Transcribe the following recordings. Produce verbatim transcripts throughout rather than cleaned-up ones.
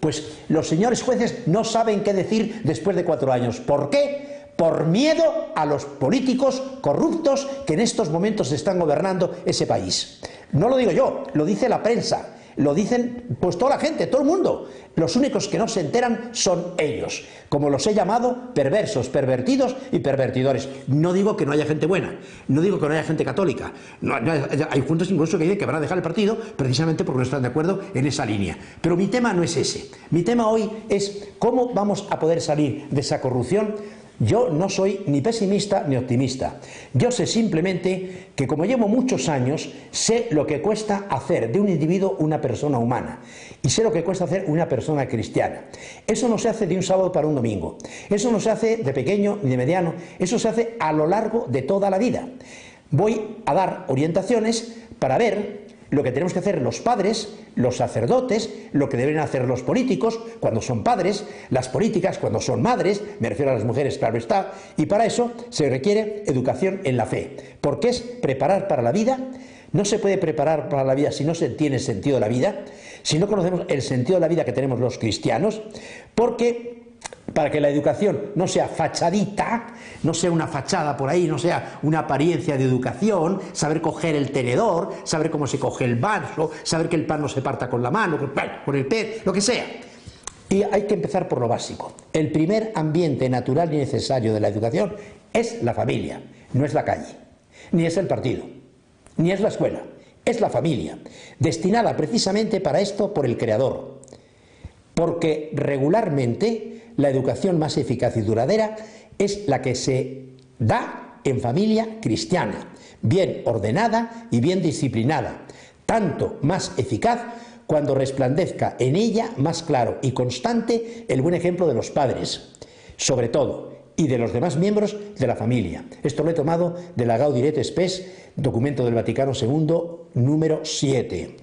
Pues los señores jueces no saben qué decir después de cuatro años. ¿Por qué? Por miedo a los políticos corruptos que en estos momentos están gobernando ese país. No lo digo yo, lo dice la prensa. Lo dicen pues toda la gente, todo el mundo. Los únicos que no se enteran son ellos, como los he llamado perversos, pervertidos y pervertidores. No digo que no haya gente buena, no digo que no haya gente católica. No, no, hay juntos incluso que dicen que van a dejar el partido precisamente porque no están de acuerdo en esa línea. Pero mi tema no es ese. Mi tema hoy es cómo vamos a poder salir de esa corrupción. Yo no soy ni pesimista ni optimista. Yo sé simplemente que, como llevo muchos años, sé lo que cuesta hacer de un individuo una persona humana y sé lo que cuesta hacer una persona cristiana. Eso no se hace de un sábado para un domingo. Eso no se hace de pequeño ni de mediano. Eso se hace a lo largo de toda la vida. Voy a dar orientaciones para ver lo que tenemos que hacer los padres, los sacerdotes, lo que deben hacer los políticos cuando son padres, las políticas cuando son madres, me refiero a las mujeres, claro está, y para eso se requiere educación en la fe, porque es preparar para la vida. No se puede preparar para la vida si no se tiene sentido de la vida, si no conocemos el sentido de la vida que tenemos los cristianos, porque para que la educación no sea fachadita, no sea una fachada por ahí, no sea una apariencia de educación, saber coger el tenedor, saber cómo se coge el vaso, saber que el pan no se parta con la mano, con el pez, lo que sea. Y hay que empezar por lo básico. El primer ambiente natural y necesario de la educación es la familia, no es la calle, ni es el partido, ni es la escuela, es la familia, destinada precisamente para esto por el Creador. Porque regularmente la educación más eficaz y duradera es la que se da en familia cristiana, bien ordenada y bien disciplinada, tanto más eficaz cuando resplandezca en ella más claro y constante el buen ejemplo de los padres, sobre todo, y de los demás miembros de la familia. Esto lo he tomado de la Gaudí et Spes, documento del Vaticano segundo, número siete.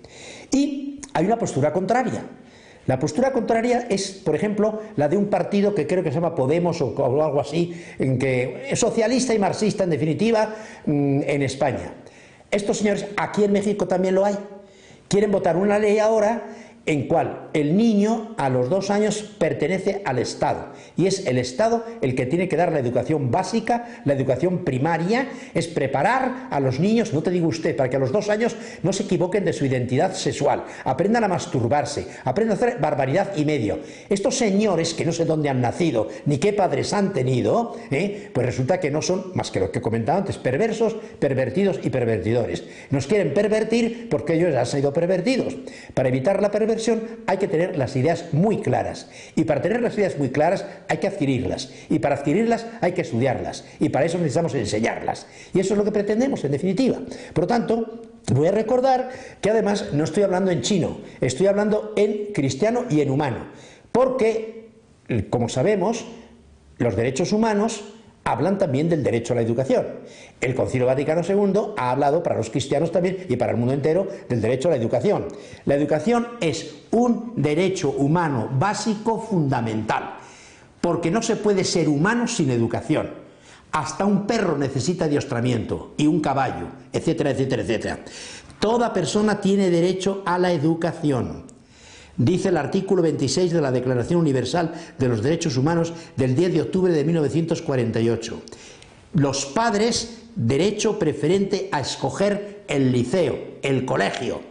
Y hay una postura contraria. La postura contraria es, por ejemplo, la de un partido que creo que se llama Podemos o algo así, en que es socialista y marxista en definitiva en España. Estos señores, aquí en México también lo hay, quieren votar una ley ahora en cual el niño a los dos años pertenece al Estado y es el Estado el que tiene que dar la educación básica, la educación primaria, es preparar a los niños, no te digo usted, para que a los dos años no se equivoquen de su identidad sexual, aprendan a masturbarse, aprendan a hacer barbaridad y medio. Estos señores que no sé dónde han nacido ni qué padres han tenido, ¿eh? Pues resulta que no son más que lo que comentaba antes, perversos, pervertidos y pervertidores. Nos quieren pervertir porque ellos ya han sido pervertidos. Para evitar la perversión hay que tener las ideas muy claras y para tener las ideas muy claras hay que adquirirlas y para adquirirlas hay que estudiarlas y para eso necesitamos enseñarlas y eso es lo que pretendemos en definitiva. Por lo tanto, voy a recordar que además no estoy hablando en chino, estoy hablando en cristiano y en humano, porque como sabemos los derechos humanos hablan también del derecho a la educación. El Concilio Vaticano segundo ha hablado para los cristianos también y para el mundo entero del derecho a la educación. La educación es un derecho humano básico fundamental, porque no se puede ser humano sin educación. Hasta un perro necesita adiestramiento y un caballo, etcétera, etcétera, etcétera. Toda persona tiene derecho a la educación. Dice el artículo veintiséis de la Declaración Universal de los Derechos Humanos del diez de octubre de mil novecientos cuarenta y ocho. Los padres, derecho preferente a escoger el liceo, el colegio.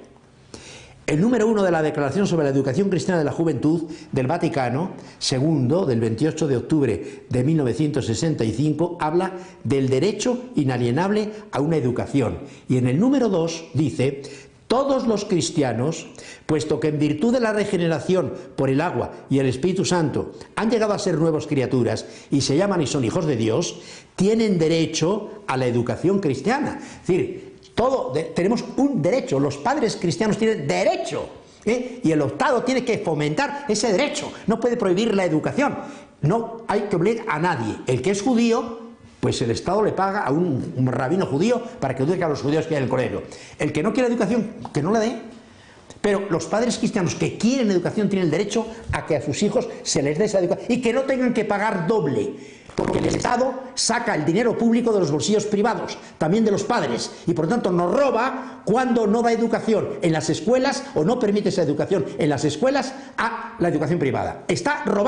El número uno de la Declaración sobre la Educación Cristiana de la Juventud del Vaticano, segundo, del veintiocho de octubre de mil novecientos sesenta y cinco, habla del derecho inalienable a una educación. Y en el número dos dice: todos los cristianos, puesto que en virtud de la regeneración por el agua y el Espíritu Santo han llegado a ser nuevas criaturas y se llaman y son hijos de Dios, tienen derecho a la educación cristiana. Es decir, todo, de, tenemos un derecho, los padres cristianos tienen derecho, ¿eh? Y el Estado tiene que fomentar ese derecho, no puede prohibir la educación, no hay que obligar a nadie. El que es judío, pues el Estado le paga a un, un rabino judío para que eduque a los judíos que hay en el colegio. El que no quiere educación, que no la dé. Pero los padres cristianos que quieren educación tienen el derecho a que a sus hijos se les dé esa educación y que no tengan que pagar doble. porque el Estado saca el dinero público de los bolsillos privados, también de los padres, y por lo tanto nos roba cuando no da educación en las escuelas o no permite esa educación en las escuelas a la educación privada. Está robando.